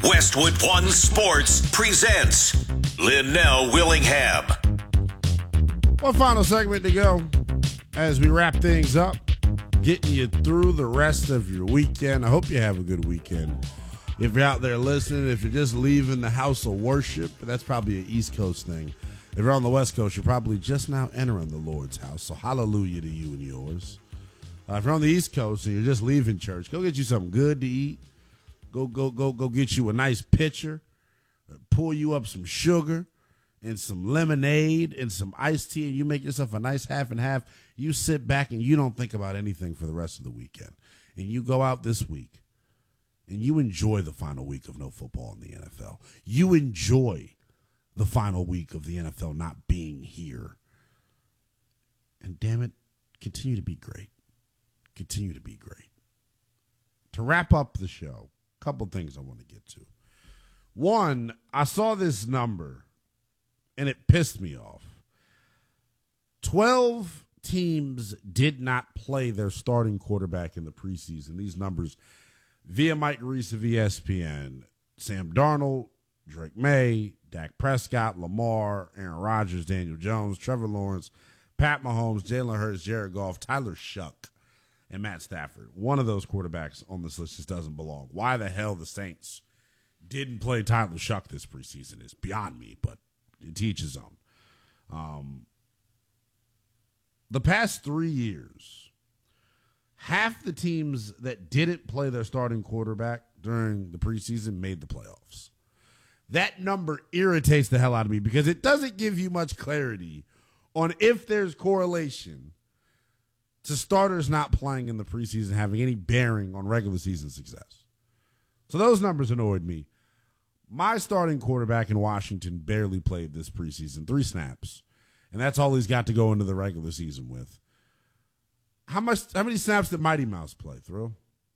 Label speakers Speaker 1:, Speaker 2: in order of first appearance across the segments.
Speaker 1: Westwood One Sports presents Linnell Willingham.
Speaker 2: One final segment to go as we wrap things up, getting you through the rest of your weekend. I hope you have a good weekend. If you're out there listening, if you're just leaving the house of worship, that's probably an East Coast thing. If you're on the West Coast, you're probably just now entering the Lord's house. So hallelujah to you and yours. If you're on the East Coast and you're just leaving church, go get you something good to eat. Go get you a nice pitcher. Pour you up some sugar and some lemonade and some iced tea, and you make yourself a nice half and half. You sit back and you don't think about anything for the rest of the weekend. And you go out this week and you enjoy the final week of no football in the NFL. You enjoy the final week of the NFL not being here. And damn it, continue to be great. Continue to be great. To wrap up the show, a couple things I want to get to. One, I saw this number, and it pissed me off. 12 teams did not play their starting quarterback in the preseason. These numbers via Mike Reese of ESPN. Sam Darnold, Drake May, Dak Prescott, Lamar, Aaron Rodgers, Daniel Jones, Trevor Lawrence, Pat Mahomes, Jalen Hurts, Jared Goff, Tyler Shuck, and Matt Stafford. One of those quarterbacks on this list just doesn't belong. Why the hell the Saints didn't play Tyler Shuck this preseason is beyond me, but to each his own. The past 3 years, half the teams that didn't play their starting quarterback during the preseason made the playoffs. That number irritates the hell out of me because it doesn't give you much clarity on if there's correlation to starters not playing in the preseason having any bearing on regular season success. So those numbers annoyed me. My starting quarterback in Washington barely played this preseason, 3 snaps, and that's all he's got to go into the regular season with. How many snaps did Mighty Mouse play through?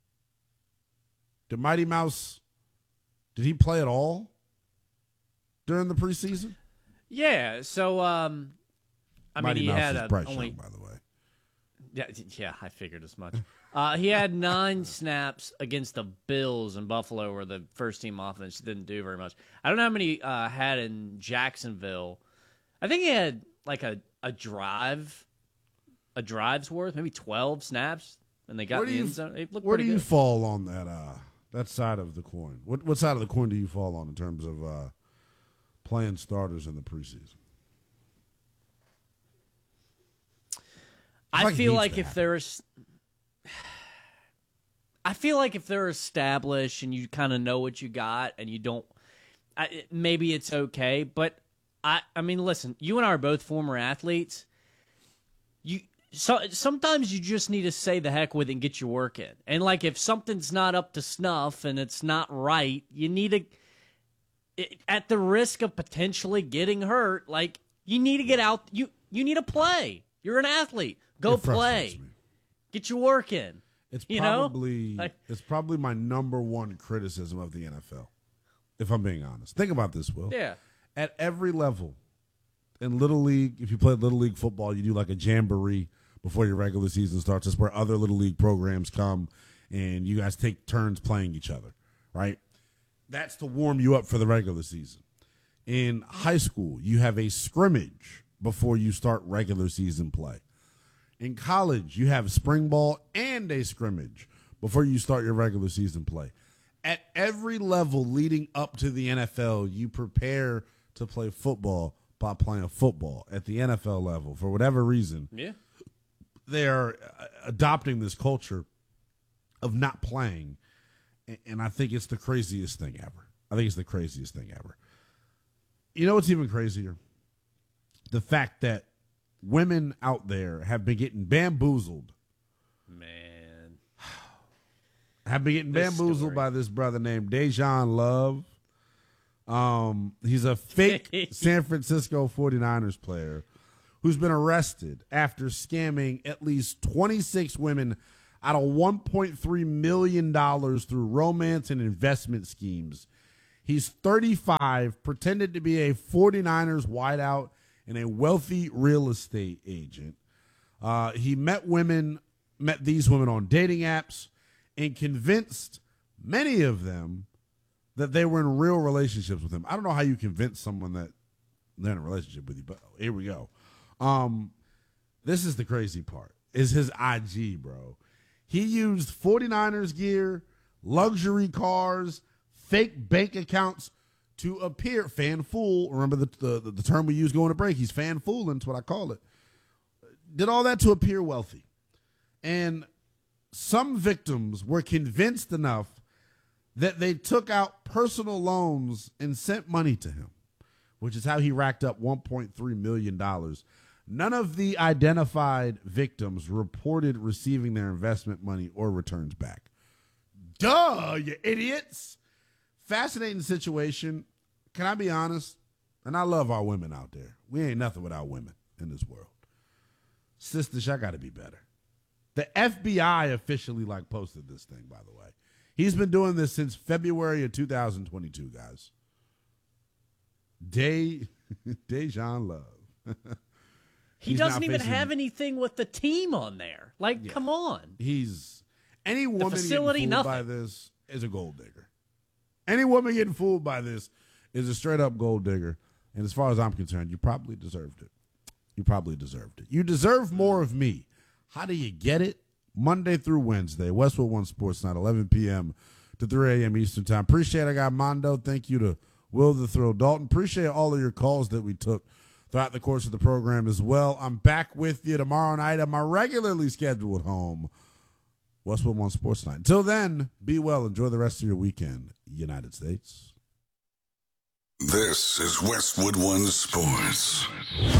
Speaker 2: Did he play at all during the preseason?
Speaker 3: Yeah, so
Speaker 2: Mighty
Speaker 3: he
Speaker 2: Mouse
Speaker 3: had
Speaker 2: is Bryce
Speaker 3: only
Speaker 2: Young, by the way.
Speaker 3: Yeah, I figured as much. He had 9 snaps against the Bills in Buffalo, where the first team offense didn't do very much. I don't know how many had in Jacksonville. I think he had like a drive's worth, maybe 12 snaps, and they got in the end zone. It looked
Speaker 2: where do
Speaker 3: pretty
Speaker 2: you
Speaker 3: good.
Speaker 2: fall on that the of the coin? What side of the coin do you fall on in terms of playing starters in the preseason?
Speaker 3: I feel like if they're established and you kind of know what you got and you don't, maybe it's okay. But I mean, listen, you and I are both former athletes. Sometimes you just need to say the heck with it and get your work in. And like if something's not up to snuff and it's not right, you need to, at the risk of potentially getting hurt, like you need to get out. You need to play. You're an athlete. Go play. Get your work in.
Speaker 2: It's probably my number one criticism of the NFL, if I'm being honest. Think about this, Will.
Speaker 3: Yeah.
Speaker 2: At every level, in Little League, if you play Little League football, you do like a jamboree before your regular season starts. That's where other Little League programs come, and you guys take turns playing each other, right? That's to warm you up for the regular season. In high school, you have a scrimmage before you start regular season play. In college, you have spring ball and a scrimmage before you start your regular season play. At every level leading up to the NFL, you prepare to play football by playing football. At the NFL level, for whatever reason, they are adopting this culture of not playing, and I think it's the craziest thing ever. You know what's even crazier? The fact that women out there have been getting bamboozled.
Speaker 3: Man.
Speaker 2: Have been getting bamboozled by this brother named Dejan Love. He's a fake San Francisco 49ers player who's been arrested after scamming at least 26 women out of $1.3 million through romance and investment schemes. He's 35, pretended to be a 49ers wideout and a wealthy real estate agent. He met these women on dating apps and convinced many of them that they were in real relationships with him. I don't know how you convince someone that they're in a relationship with you, but here we go. This is the crazy part, is his IG, bro. He used 49ers gear, luxury cars, fake bank accounts to appear fan-fool. Remember the term we use going to break? He's fan-fooling. That's what I call it. Did all that to appear wealthy. And some victims were convinced enough that they took out personal loans and sent money to him, which is how he racked up $1.3 million. None of the identified victims reported receiving their investment money or returns back. Duh, you idiots. Fascinating situation. Can I be honest? And I love our women out there. We ain't nothing without women in this world. Sisters, I got to be better. The FBI officially posted this thing, by the way. He's been doing this since February of 2022, guys. Dejan Love.
Speaker 3: He doesn't even have anything with the team on there. Come on.
Speaker 2: Any woman getting fooled by this is a gold digger. Any woman getting fooled by this is a straight up gold digger. And as far as I'm concerned, you probably deserved it. You deserve more of me. How do you get it? Monday through Wednesday, Westwood One Sports Night, 11 p.m. to 3 a.m. Eastern Time. Appreciate I got Mondo. Thank you to Will the Thrill Dalton. Appreciate all of your calls that we took throughout the course of the program as well. I'm back with you tomorrow night at my regularly scheduled home, Westwood One Sports Night. Until then, be well. Enjoy the rest of your weekend, United States.
Speaker 1: This is Westwood One Sports.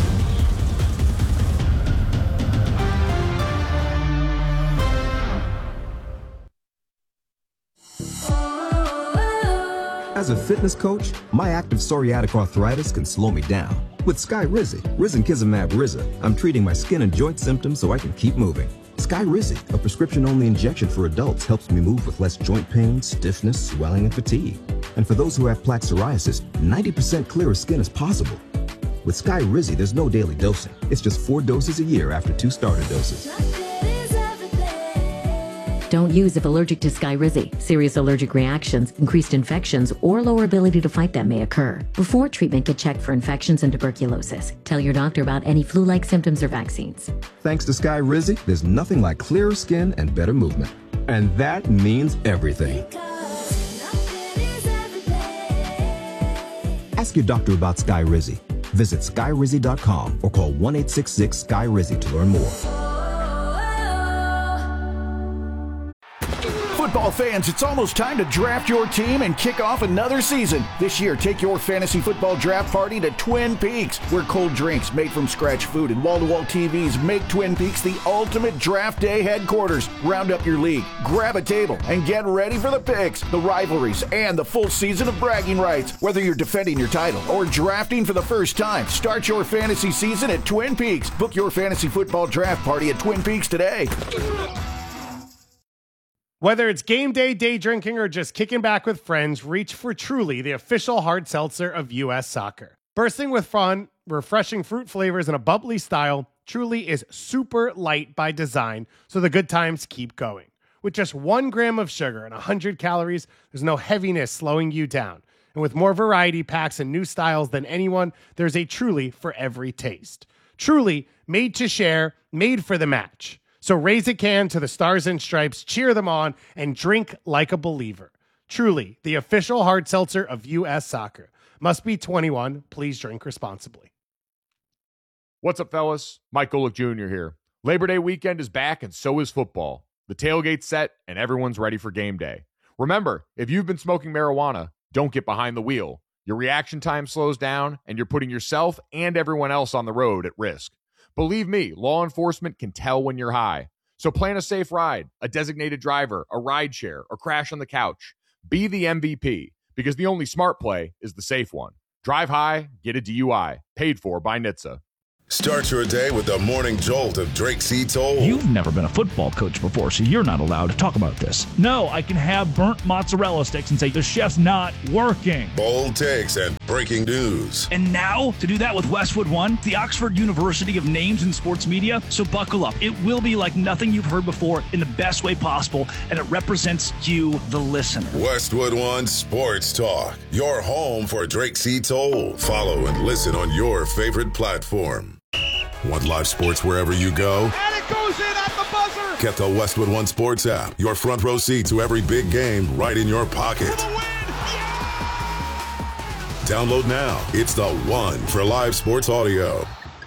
Speaker 4: As a fitness coach, my active psoriatic arthritis can slow me down. With Skyrizi, Risankizumab Riza, I'm treating my skin and joint symptoms so I can keep moving. Skyrizi, a prescription-only injection for adults, helps me move with less joint pain, stiffness, swelling, and fatigue. And for those who have plaque psoriasis, 90% clearer skin is possible. With Skyrizi, there's no daily dosing. It's just 4 doses a year after 2 starter doses.
Speaker 5: Don't use if allergic to Skyrizi. Serious allergic reactions, increased infections, or lower ability to fight them may occur. Before treatment, get checked for infections and tuberculosis. Tell your doctor about any flu-like symptoms or vaccines.
Speaker 4: Thanks to Skyrizi, there's nothing like clearer skin and better movement. And that means everything. Ask your doctor about Skyrizi. Visit Skyrizi.com or call 1-866-SKY-RIZI to learn more.
Speaker 6: Football fans, it's almost time to draft your team and kick off another season. This year, take your fantasy football draft party to Twin Peaks, where cold drinks, made from scratch food, and wall-to-wall TVs make Twin Peaks the ultimate draft day headquarters. Round up your league, grab a table, and get ready for the picks, the rivalries, and the full season of bragging rights. Whether you're defending your title or drafting for the first time, start your fantasy season at Twin Peaks. Book your fantasy football draft party at Twin Peaks today.
Speaker 7: Whether it's game day, day drinking, or just kicking back with friends, reach for Truly, the official hard seltzer of U.S. Soccer. Bursting with fun, refreshing fruit flavors, and a bubbly style, Truly is super light by design, so the good times keep going. With just 1 gram of sugar and 100 calories, there's no heaviness slowing you down. And with more variety packs and new styles than anyone, there's a Truly for every taste. Truly, made to share, made for the match. So raise a can to the Stars and Stripes, cheer them on, and drink like a believer. Truly, the official hard seltzer of U.S. Soccer. Must be 21. Please drink responsibly.
Speaker 8: What's up, fellas? Mike Golick Jr. here. Labor Day weekend is back, and so is football. The tailgate's set, and everyone's ready for game day. Remember, if you've been smoking marijuana, don't get behind the wheel. Your reaction time slows down, and you're putting yourself and everyone else on the road at risk. Believe me, law enforcement can tell when you're high. So plan a safe ride, a designated driver, a ride share, or crash on the couch. Be the MVP, because the only smart play is the safe one. Drive high, get a DUI. Paid for by NHTSA.
Speaker 1: Start your day with the morning jolt of Drake C. Toll.
Speaker 9: You've never been a football coach before, so you're not allowed to talk about this. No, I can have burnt mozzarella sticks and say the chef's not working.
Speaker 1: Bold takes and breaking news.
Speaker 9: And now, to do that with Westwood One, the Oxford University of names in sports media, so buckle up. It will be like nothing you've heard before in the best way possible, and it represents you, the listener.
Speaker 1: Westwood One Sports Talk, your home for Drake C. Toll. Follow and listen on your favorite platform. Want live sports wherever you go?
Speaker 10: And it goes in at the buzzer!
Speaker 1: Get the Westwood One Sports app. Your front row seat to every big game right in your pocket. Download now. It's the one for live sports audio.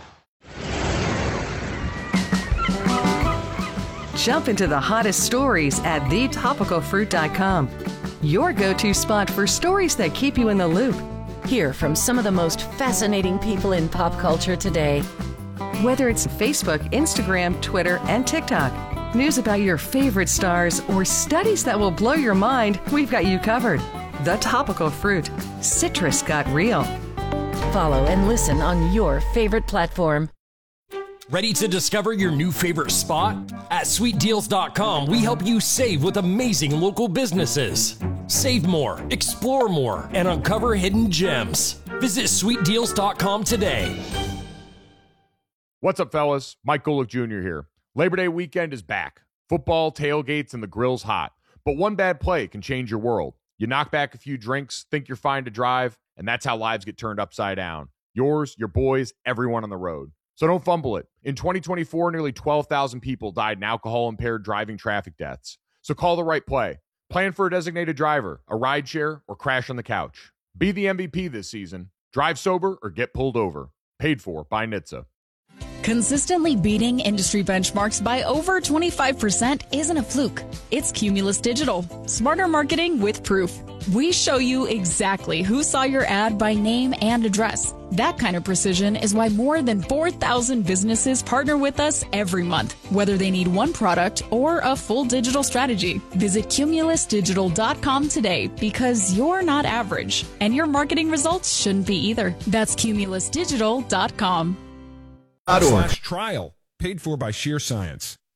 Speaker 11: Jump into the hottest stories at thetopicalfruit.com. Your go-to spot for stories that keep you in the loop.
Speaker 12: Hear from some of the most fascinating people in pop culture today.
Speaker 11: Whether it's Facebook, Instagram, Twitter, and TikTok, news about your favorite stars, or studies that will blow your mind, we've got you covered. The Topical Fruit. Citrus got real.
Speaker 12: Follow and listen on your favorite platform.
Speaker 13: Ready to discover your new favorite spot? At sweetdeals.com, we help you save with amazing local businesses. Save more, explore more, and uncover hidden gems. Visit sweetdeals.com today.
Speaker 8: What's up, fellas? Mike Golick Jr. here. Labor Day weekend is back. Football, tailgates, and the grill's hot. But one bad play can change your world. You knock back a few drinks, think you're fine to drive, and that's how lives get turned upside down. Yours, your boys, everyone on the road. So don't fumble it. In 2024, nearly 12,000 people died in alcohol-impaired driving traffic deaths. So call the right play. Plan for a designated driver, a rideshare, or crash on the couch. Be the MVP this season. Drive sober or get pulled over. Paid for by NHTSA.
Speaker 14: Consistently beating industry benchmarks by over 25% isn't a fluke. It's Cumulus Digital. Smarter marketing with proof. We show you exactly who saw your ad by name and address. That kind of precision is why more than 4,000 businesses partner with us every month, whether they need one product or a full digital strategy. Visit cumulusdigital.com today because you're not average, and your marketing results shouldn't be either. That's cumulusdigital.com.
Speaker 15: /trial, paid for by Sheer Science.